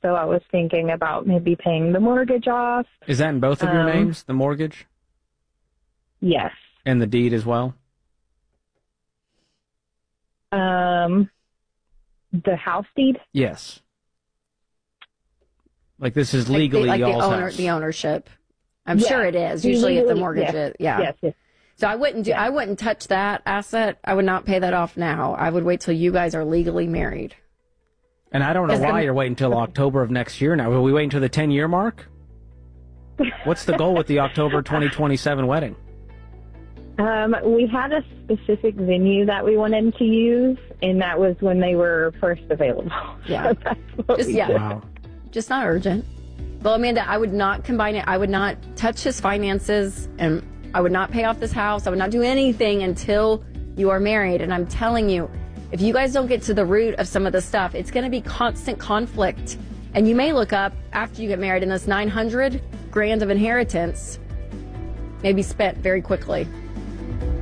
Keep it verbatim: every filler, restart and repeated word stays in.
So I was thinking about maybe paying the mortgage off. Is that in both of your Um, names, the mortgage? Yes. And the deed as well? Um, the house deed? Yes. Like this is Like the- legally like the y'all's owner, house. the ownership. I'm Yeah. sure it is. Usually, if the Legally, mortgage yes. is, yeah. Yes, yes. So I wouldn't do. Yeah. I wouldn't touch that asset. I would not pay that off now. I would wait till you guys are legally married. And I don't know Is why the- you're waiting until October of next year now. Will we wait until the ten-year mark? What's the goal with the October twenty twenty-seven wedding? Um, we had a specific venue that we wanted to use, and that was when they were first available. Yeah. So that's what Just we yeah. did. Wow. Just not urgent. Well, Amanda, I would not combine it. I would not touch his finances, and I would not pay off this house. I would not do anything until you are married. And I'm telling you, if you guys don't get to the root of some of this stuff, it's going to be constant conflict. And you may look up after you get married, and this nine hundred grand of inheritance may be spent very quickly.